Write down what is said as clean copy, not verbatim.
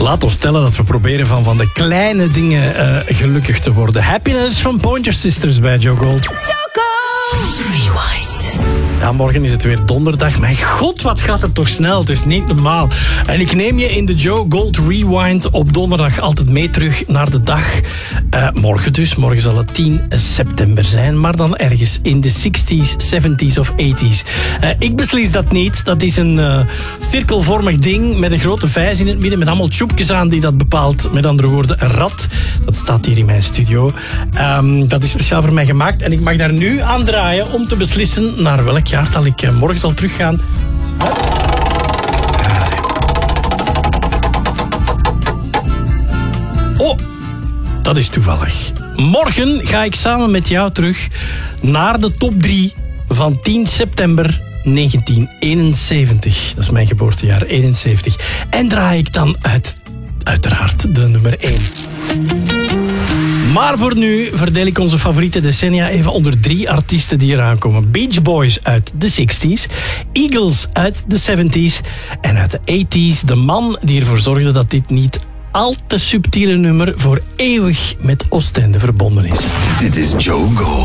Laat ons stellen dat we proberen van de kleine dingen gelukkig te worden. Happiness van Pointer Sisters bij Joe Gold. Joe Gold. Rewind. Ja, morgen is het weer donderdag. Mijn god, wat gaat het toch snel. Het is niet normaal. En ik neem je in de Joe Gold Rewind op donderdag altijd mee terug naar de dag. Morgen dus. Morgen zal het 10 september zijn. Maar dan ergens in de 60s, 70s of 80s. Ik beslis dat niet. Dat is een cirkelvormig ding met een grote vijs in het midden. Met allemaal tjoepjes aan die dat bepaalt. Met andere woorden, een rad. Dat staat hier in mijn studio. Dat is speciaal voor mij gemaakt. En ik mag daar nu aan draaien om te beslissen naar welk jaartal ik morgen zal teruggaan. Oh, dat is toevallig. Morgen ga ik samen met jou terug naar de top 3 van 10 september 1971. Dat is mijn geboortejaar, 71. En draai ik dan uiteraard de nummer 1. Maar voor nu verdeel ik onze favoriete decennia even onder 3 artiesten die eraan komen. Beach Boys uit de 60s, Eagles uit de 70s en uit de 80s de man die ervoor zorgde dat dit niet al te subtiele nummer voor eeuwig met Oostende verbonden is. Dit is Joe Gold.